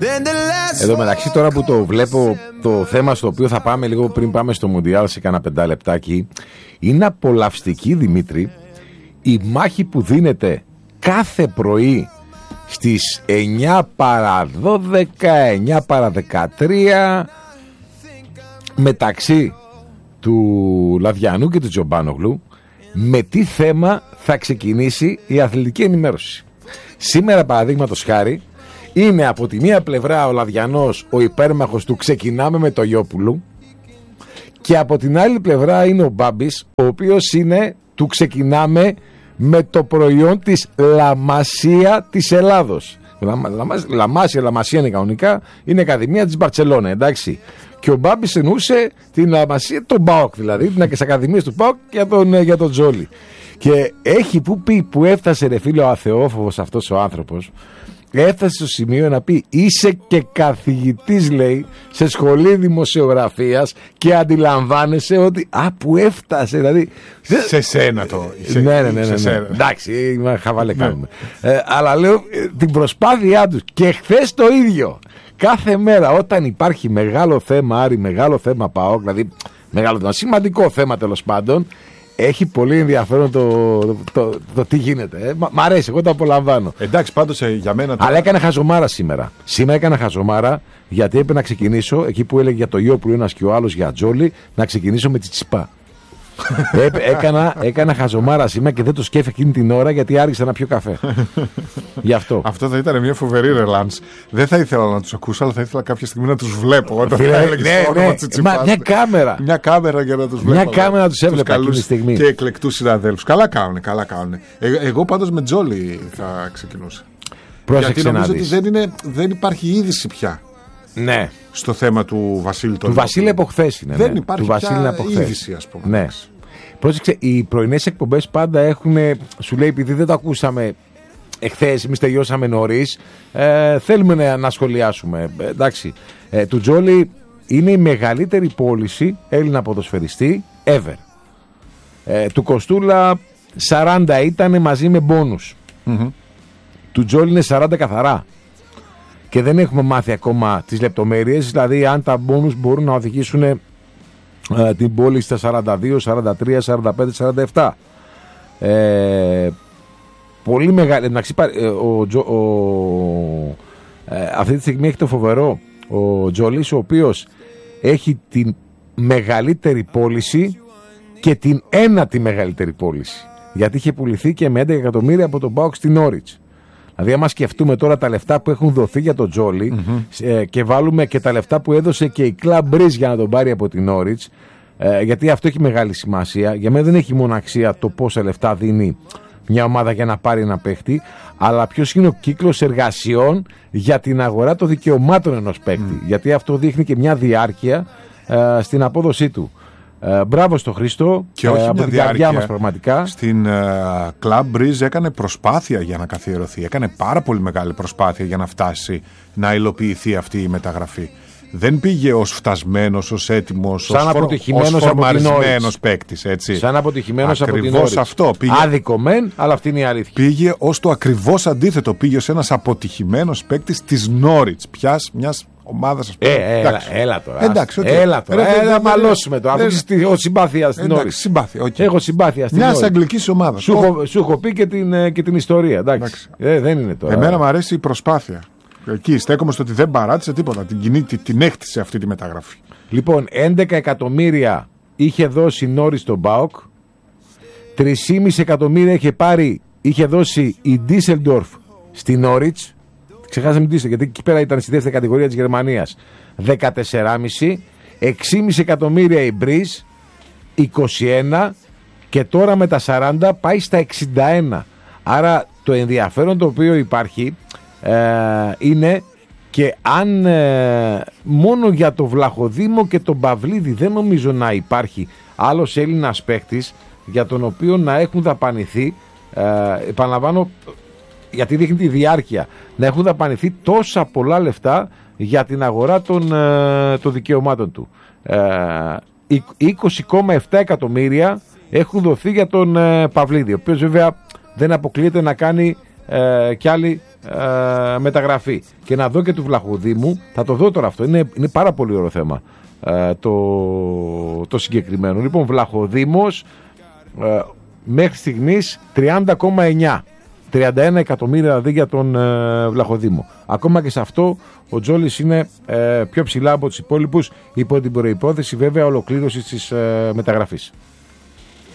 Εδώ μεταξύ, τώρα που το βλέπω, το θέμα στο οποίο θα πάμε λίγο πριν πάμε στο Μουντιάλ σε κάνα 5 λεπτάκι, είναι απολαυστική, Δημήτρη, η μάχη που δίνεται κάθε πρωί στις 9 παρα 12, 9 παρα 13 μεταξύ του Λαδιανού και του Τζομπάνογλου, με τι θέμα θα ξεκινήσει η αθλητική ενημέρωση. Σήμερα, παραδείγματος χάρη, είναι από τη μία πλευρά ο Λαδιανός, ο υπέρμαχος του ξεκινάμε με το Γιόπουλου, και από την άλλη πλευρά είναι ο Μπάμπης, ο οποίος είναι του ξεκινάμε με το προϊόν της Λαμασία της Ελλάδος. Λαμασία είναι κανονικά, είναι Ακαδημία της Μπαρτσελώνα, εντάξει. Και ο Μπάμπης εννοούσε την Λαμασία, τον ΠΑΟΚ δηλαδή, τις Ακαδημίες του ΠΑΟΚ για τον Τζόλι. Και έχει που έφτασε, ρε φίλε, ο αθεόφοβος αυτός ο άνθρωπος, έφτασε στο σημείο να πει είσαι και καθηγητής, λέει, σε σχολή δημοσιογραφίας και αντιλαμβάνεσαι ότι που έφτασε, δηλαδή σε σένα το ναι. Εντάξει, χαβαλέ κάνουμε, αλλά λέω την προσπάθειά τους. Και χθες το ίδιο, κάθε μέρα όταν υπάρχει μεγάλο θέμα Άρη, μεγάλο θέμα ΠΑΟΚ, δηλαδή μεγάλο θέμα, σημαντικό θέμα τέλος πάντων, έχει πολύ ενδιαφέρον το τι γίνεται. Μ' αρέσει, εγώ το απολαμβάνω. Εντάξει, πάντως για μένα. Αλλά έκανε χαζομάρα σήμερα. Σήμερα έκανα χαζομάρα γιατί έπρεπε να ξεκινήσω εκεί που έλεγε για το Γιόπουλο ένας και ο άλλος για Τζόλι, να ξεκινήσω με τη Τσιπά. Έκανα χαζομάρα σήμερα και δεν το σκέφτηκα εκείνη την ώρα γιατί άργησα να πιω καφέ. Γι' αυτό. Αυτό θα ήταν μια φοβερή ρελάνς. Δεν θα ήθελα να τους ακούσω, αλλά θα ήθελα κάποια στιγμή να τους βλέπω. Όταν θα έλεγες το όνομα Τσιτσιπάς. Μια κάμερα. Μια κάμερα για να τους βλέπω. Μια κάμερα να τους έβλεπα εκείνη τη στιγμή. Και εκλεκτούς συναδέλφους. Καλά κάνουν. Εγώ πάντως με Τζόλι θα ξεκινούσα. Πρόσεξε, γιατί νομίζω ότι δεν υπάρχει είδηση πια. Ναι. Στο θέμα του Βασίλη του Βασίλη από χθες είναι. Δεν υπάρχει πια είδηση, ας πούμε. Ναι. Πρόσεξε, οι πρωινές εκπομπές πάντα έχουν, σου λέει, επειδή δεν το ακούσαμε εχθές, εμείς τελειώσαμε νωρίς, θέλουμε να σχολιάσουμε. Εντάξει, του Τζόλι είναι η μεγαλύτερη πώληση Έλληνα ποδοσφαιριστή ever. Του Κοστούλα 40 ήταν μαζί με μπόνους. Του Τζόλι είναι 40 καθαρά. Και δεν έχουμε μάθει ακόμα τις λεπτομέρειες, δηλαδή αν τα μπόνους μπορούν να οδηγήσουν την πώληση στα 42, 43, 45, 47. Πολύ μεγάλη. Αυτή τη στιγμή έχει το φοβερό ο Τζόλις, ο οποίος έχει την μεγαλύτερη πώληση και την ένατη μεγαλύτερη πώληση. Γιατί είχε πουληθεί και με 11 εκατομμύρια από τον ΠΑΟΚ στην Νόριτς. Δηλαδή, άμα σκεφτούμε τώρα τα λεφτά που έχουν δοθεί για τον Τζόλι και βάλουμε και τα λεφτά που έδωσε και η Club Breeze για να τον πάρει από την Νόριτς, γιατί αυτό έχει μεγάλη σημασία. Για μένα δεν έχει μόνο αξία το πόσα λεφτά δίνει μια ομάδα για να πάρει ένα παίχτη, αλλά ποιος είναι ο κύκλος εργασιών για την αγορά των δικαιωμάτων ενός παίχτη. Γιατί αυτό δείχνει και μια διάρκεια στην απόδοσή του. Μπράβο στο Χρήστο, και όχι από την καρδιά μας πραγματικά. Στην Club Breeze έκανε προσπάθεια για να καθιερωθεί. Έκανε πάρα πολύ μεγάλη προσπάθεια για να φτάσει να υλοποιηθεί αυτή η μεταγραφή. Δεν πήγε ως φτασμένος, ως έτοιμος, ως φορμαρισμένος παίκτης. Έτσι. Σαν αποτυχημένος από την Νόριτς. Ακριβώς αυτό. Άδικο μεν, αλλά αυτή είναι η αλήθεια. Πήγε ως το ακριβώς αντίθετο. Πήγε ως ένας αποτυχημένος παίκτης της Νόριτς. Μιας ομάδας, ας πούμε. Έλα τώρα. Εντάξει, έλα τώρα. Να μαλώσουμε το. Αφού έχω συμπάθεια στην Νόριτς. Έχω συμπάθεια στην Νόριτς. Μιας αγγλικής ομάδας. Σου έχω πει και την ιστορία. Εντάξει. Δεν είναι τώρα. Εμένα μου αρέσει η προσπάθεια. Εκεί στέκομαι στο ότι δεν παράτησε τίποτα. Την έκτισε αυτή τη μεταγραφή. Λοιπόν, 11 εκατομμύρια είχε δώσει Νόρις στον ΠΑΟΚ. 3,5 εκατομμύρια είχε δώσει η Ντίσελντορφ στη Νόριτς. Ξεχάσαμε την γιατί εκεί πέρα ήταν στη δεύτερη κατηγορία της Γερμανίας. 14,5. 6,5 εκατομμύρια η Breeze. 21. Και τώρα με τα 40 πάει στα 61. Άρα το ενδιαφέρον το οποίο υπάρχει είναι και αν μόνο για το Βλαχοδήμο και τον Παυλίδη δεν νομίζω να υπάρχει άλλος Έλληνας παίκτης για τον οποίο να έχουν δαπανηθεί, επαναλαμβάνω γιατί δείχνει τη διάρκεια, να έχουν δαπανηθεί τόσα πολλά λεφτά για την αγορά των δικαιωμάτων του. 20,7 εκατομμύρια έχουν δοθεί για τον Παυλίδη, ο οποίος βέβαια δεν αποκλείεται να κάνει κι άλλη μεταγραφή. Και να δω και του Βλαχοδήμου, θα το δω τώρα αυτό, είναι πάρα πολύ ωραίο θέμα το συγκεκριμένο. Λοιπόν, Βλαχοδήμος μέχρι στιγμής 30,9, 31 εκατομμύρια δηλαδή για τον Βλαχοδήμο. Ακόμα και σε αυτό ο Τζόλης είναι πιο ψηλά από τους υπόλοιπους, υπό την προϋπόθεση βέβαια ολοκλήρωσης της μεταγραφής.